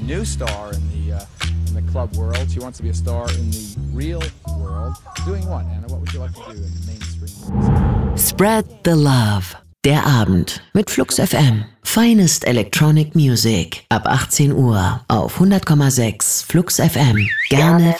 new star in the club world. She wants to be a star in the real world. Doing what, Anna? What would you like to do in mainstream music? Spread the Love. Der Abend mit Flux FM. Finest Electronic Music. Ab 18 Uhr auf 100,6 Flux FM. Gerne